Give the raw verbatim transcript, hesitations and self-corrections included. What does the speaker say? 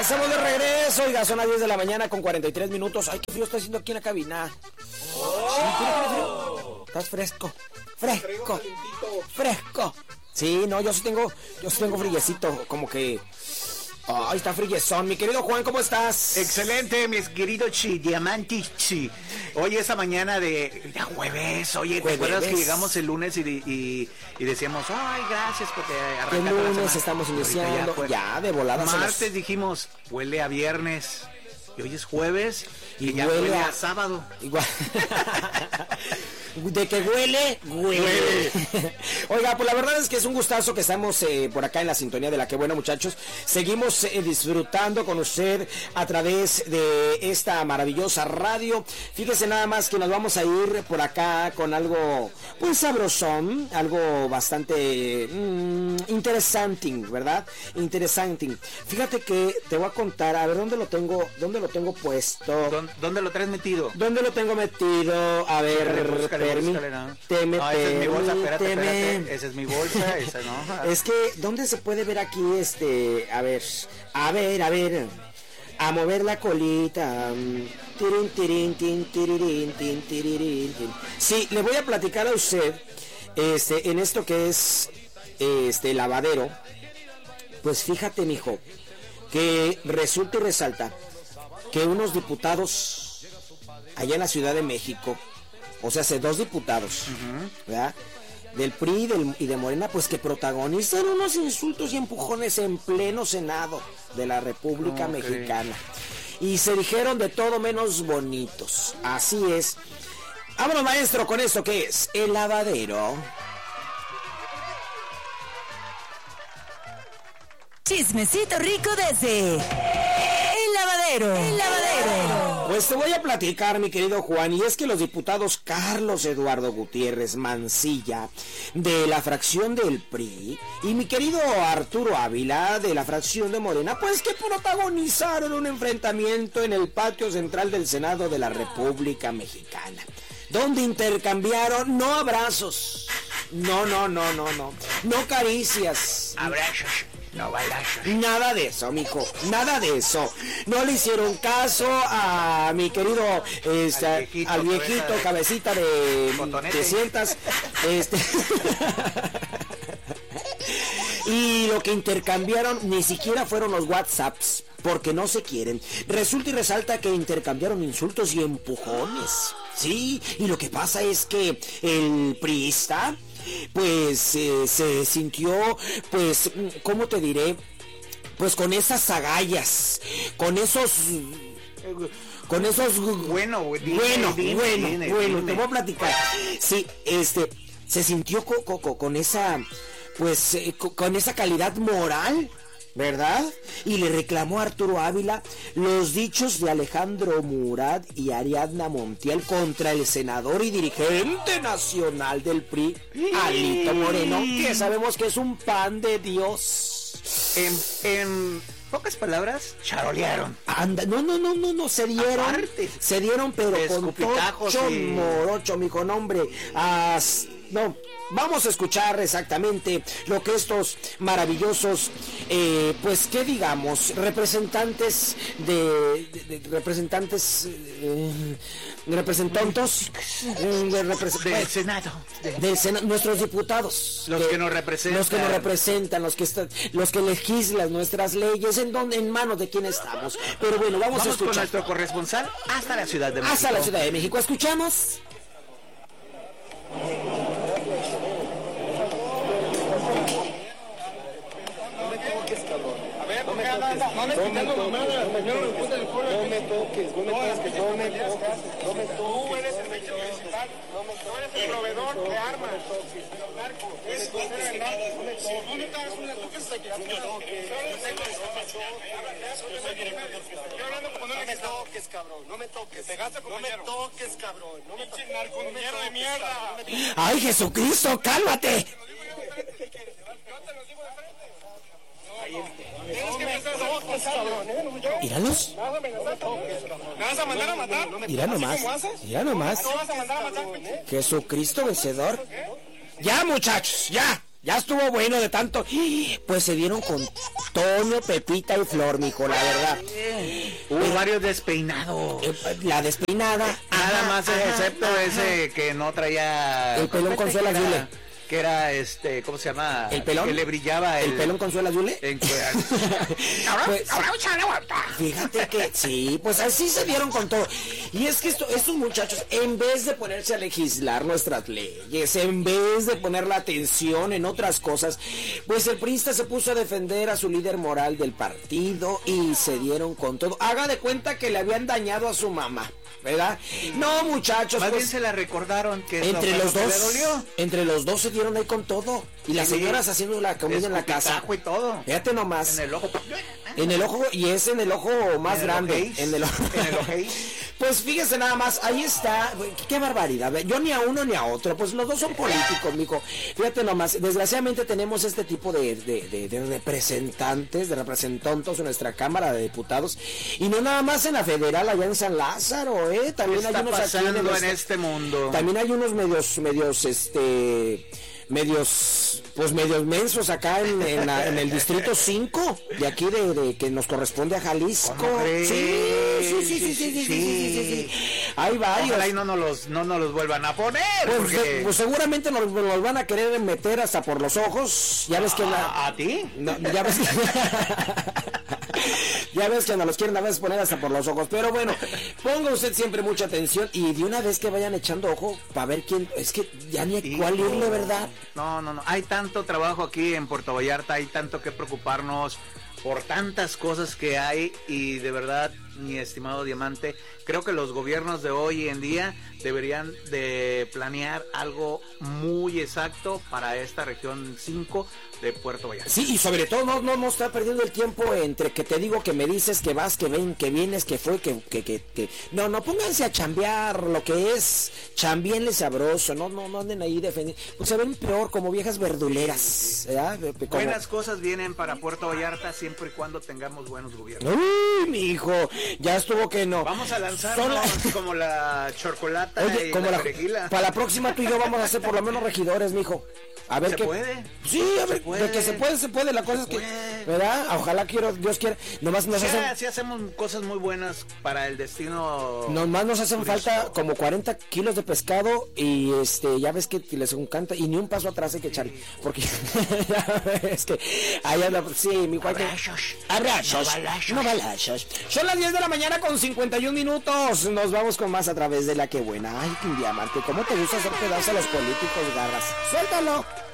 Estamos de regreso, oiga, son las diez de la mañana con cuarenta y tres minutos. Ay, qué frío está haciendo aquí en la cabina. Oh. Estás fresco, fresco, fresco. Sí, no, yo sí tengo, yo sí tengo friecito, como que... Ay, está frillezón. Mi querido Juan, ¿cómo estás? Excelente, mis queridos chi, diamantes chi. Hoy esa mañana de, de jueves, oye, ¿te acuerdas que llegamos el lunes y, y, y decíamos, ay, gracias porque arrancamos el lunes estamos iniciando, ya, ya de volada. Martes los... dijimos, huele a viernes. Y hoy es jueves y, y ya huele, huele a... a sábado. Igual. De que huele, huele. huele. Oiga, pues la verdad es que es un gustazo que estamos eh, por acá en la sintonía de La Que Buena, muchachos. Seguimos eh, disfrutando con usted a través de esta maravillosa radio. Fíjese nada más que nos vamos a ir por acá con algo, pues sabrosón, algo bastante mmm, interesante, ¿verdad? Interesante. Fíjate que te voy a contar, a ver, ¿dónde lo tengo, dónde lo tengo puesto? ¿Dónde, dónde lo traes metido? ¿Dónde lo tengo metido? A ver... Permíteme, no, esa es mi bolsa, espérate, espérate, esa es mi bolsa, esa no. Es que, ¿dónde se puede ver aquí este? A ver, a ver, a ver, a mover la colita. Tirin, tirin, tin, tiririn, tin, tiririn, tin. Sí, le voy a platicar a usted, este, en esto que es, este, lavadero. Pues fíjate, mijo, que resulta y resalta que unos diputados allá en la Ciudad de México, o sea, hace dos diputados, uh-huh. ¿verdad? Del P R I y, del, y de Morena, pues que protagonizan unos insultos y empujones en pleno Senado de la República okay. Mexicana. Y se dijeron de todo menos bonitos. Así es. Vámonos, maestro, con esto que es el lavadero. Chismecito rico desde el lavadero. El lavadero. Pues te voy a platicar, mi querido Juan, y es que los diputados Carlos Eduardo Gutiérrez Mancilla, de la fracción del P R I, y mi querido Arturo Ávila, de la fracción de Morena, pues que protagonizaron un enfrentamiento en el patio central del Senado de la República Mexicana, donde intercambiaron no abrazos, no, no, no, no, no, no caricias. Abrazos. No balazos. Nada de eso, mijo. Nada de eso. No le hicieron caso a mi querido este, al viejito, al viejito cabecita de te sientas. Este. Y lo que intercambiaron ni siquiera fueron los WhatsApps, porque no se quieren. Resulta y resalta que intercambiaron insultos y empujones. Sí, y lo que pasa es que el priista pues eh, se sintió, pues, ¿cómo te diré? Pues con esas agallas, con esos... Con esos... Bueno, dime, bueno, dime, bueno, dime, bueno, dime. te voy a platicar. Sí, este, se sintió co co con esa, pues, eh, co con esa calidad moral, ¿verdad? Y le reclamó a Arturo Ávila los dichos de Alejandro Murat y Ariadna Montiel contra el senador y dirigente nacional del P R I, Alito Moreno, que sabemos que es un pan de Dios. En, en pocas palabras, charolearon. Anda, no, no, no, no, no, se dieron, Aparte, se dieron, pero con tocho y... morocho, mijo, nombre, as... no, vamos a escuchar exactamente lo que estos maravillosos, eh, pues, ¿qué digamos? Representantes de, de, de representantes, eh, representantos eh, de repres del Senado, de, del Senado, nuestros diputados, los que, que nos representan, los que nos representan, los que están, los que legislan nuestras leyes, en donde, en manos de quién estamos. Pero bueno, vamos, vamos a escuchar con nuestro corresponsal hasta la Ciudad de México. Hasta la Ciudad de México. Escuchamos. No me toques, no me toques, no me toques, no me toques. Tú eres el medio municipal, tú eres el proveedor de armas. Es tú no te hagas una toques aquí. No me toques, cabrón, no me toques. No me toques, cabrón. No me toques, narcominero de mierda. ¡Ay, Jesucristo, cálmate! Míralos. ¿Me vas a mandar a matar? Mira nomás. Mira nomás. Jesucristo vencedor. Ya, muchachos, ya. Ya estuvo bueno de tanto. Pues se dieron con Toño, Pepita y Flor, mijo, la verdad. Hubo eh, varios despeinados. La despeinada. Nada ajá, más ajá, excepto ajá. ese que no traía... El pelón con suela azul. Que era este, ¿cómo se llama? El pelón. Que le brillaba el... ¿El pelón con suela azul? En que... pues, fíjate que sí, pues así se dieron con todo. Y es que esto, estos muchachos, en vez de ponerse a legislar nuestras leyes, en vez de poner la atención en otras cosas, pues el priista se puso a defender a su líder moral del partido y se dieron con todo. Haga de cuenta que le habían dañado a su mamá, ¿verdad? No, muchachos. Más pues, bien se la recordaron que entre los dos, le dolió. Entre los dos se dieron ahí con todo. Y las sí, señoras haciendo la comida en la casa. Y todo. Fíjate nomás. En el ojo. En el ojo, y es en el ojo más en grande. El en el ojo. En el ojo. Pues fíjese nada más, ahí está. Qué barbaridad. Yo ni a uno ni a otro. Pues los dos son políticos, mijo. Fíjate nomás. Desgraciadamente tenemos este tipo de, de, de, de representantes, de representantes en nuestra Cámara de Diputados. Y no nada más en la federal, allá en San Lázaro, ¿eh? También hay unos pasando aquí en, el, en este mundo. También hay unos medios, medios, este... medios, pues medios mensos acá en, en, la, en el distrito cinco de aquí de, de que nos corresponde a Jalisco. Sí, sí, sí, sí, sí, sí, sí, sí, sí, sí, sí. Hay varios. Ojalá y no nos los, no nos los vuelvan a poner. Pues, porque... de, pues seguramente nos, nos van a querer meter hasta por los ojos. Ya ves que la... ¿A ti? No, ya ves que... Ya ves que nos los quieren a veces poner hasta por los ojos. Pero bueno, ponga usted siempre mucha atención y de una vez que vayan echando ojo para ver quién... Es que ya ni a cuál irle, ¿verdad? No, no, no. Hay tanto trabajo aquí en Puerto Vallarta, hay tanto que preocuparnos por tantas cosas que hay y de verdad, mi estimado Diamante, creo que los gobiernos de hoy en día deberían de planear algo muy exacto para esta región cinco de Puerto Vallarta. Sí, y sobre todo no, no, no estar perdiendo el tiempo entre que te digo, que me dices, que vas, que ven, que vienes, que fue, que, que, que, que... No, no, pónganse a chambear lo que es, chambienle sabroso, no, no, no anden ahí defendiendo, pues se ven peor como viejas verduleras, ¿verdad? Como... Buenas cosas vienen para Puerto Vallarta siempre y cuando tengamos buenos gobiernos. Uy, mi hijo, ya estuvo que no. Vamos a lanzarnos Son... como la chocolata. Oye, y como la, la para la próxima tú y yo vamos a ser por lo menos regidores, mijo. A ver ¿Se qué puede? Sí, a ver, de que se puede, se puede, la cosa es que, puede. ¿verdad? Ojalá quiero, Dios quiera. Nomás nos sí, hacen sí hacemos cosas muy buenas para el destino. Nomás nos hacen turístico. Falta como cuarenta kilos de pescado y este, ya ves que les encanta y ni un paso atrás hay que echar, porque es que allá anda, sí, mi cuate. Abrazos. Abrazos. No balazos. No balazos. Son las diez de la mañana con cincuenta y un minutos. Nos vamos con más a través de La Que Buena. Ay, Diamante, ¿cómo te gusta hacer pedazos a los políticos, garras? Suéltalo.